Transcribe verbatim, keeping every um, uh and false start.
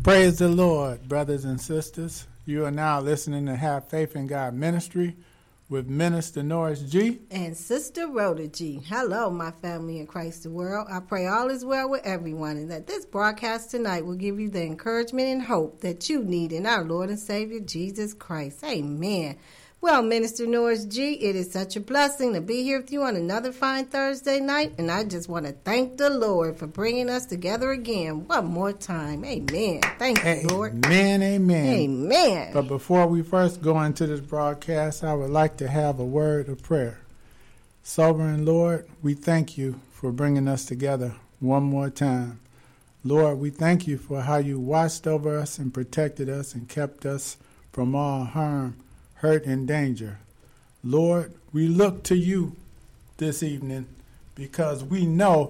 Praise the Lord, brothers and sisters. You are now listening to Have Faith in God Ministry with Minister Norris G. and Sister Rhoda G. Hello, my family in Christ the world. I pray all is well with everyone and that this broadcast tonight will give you the encouragement and hope that you need in our Lord and Savior, Jesus Christ. Amen. Well, Minister Norris G., it is such a blessing to be here with you on another fine Thursday night, and I just want to thank the Lord for bringing us together again one more time. Amen. Thank you, Amen, Lord. amen. Amen. But before we first go into this broadcast, I would like to have a word of prayer. Sovereign Lord, we thank you for bringing us together one more time. Lord, we thank you for how you watched over us and protected us and kept us from all harm, hurt, and danger. Lord, we look to you this evening because we know